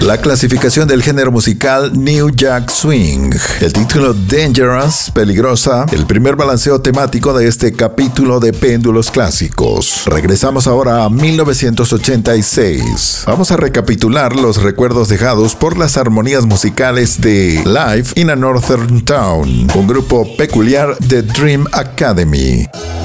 La clasificación del género musical New Jack Swing. El título Dangerous, peligrosa, el primer balanceo temático de este capítulo de Péndulos Clásicos. Regresamos ahora a 1986. Vamos a recapitular los recuerdos dejados por las armonías musicales de Live in a Northern Town, un grupo peculiar de Dream Academy.